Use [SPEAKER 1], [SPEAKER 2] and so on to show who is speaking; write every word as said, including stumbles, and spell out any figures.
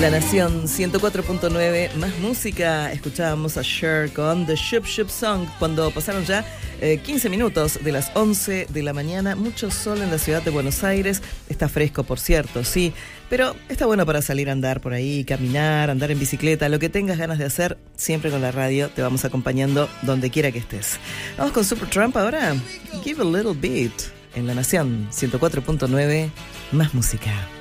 [SPEAKER 1] La Nación ciento cuatro punto nueve, más música. Escuchábamos a Cher con The Ship Ship Song cuando pasaron ya eh, quince minutos de las once de la mañana. Mucho sol en la ciudad de Buenos Aires. Está fresco, por cierto, sí, pero está bueno para salir a andar por ahí, caminar, andar en bicicleta, lo que tengas ganas de hacer. Siempre con la radio te vamos acompañando donde quiera que estés. Vamos con Supertramp ahora. Give a Little Bit en La Nación ciento cuatro punto nueve, más música.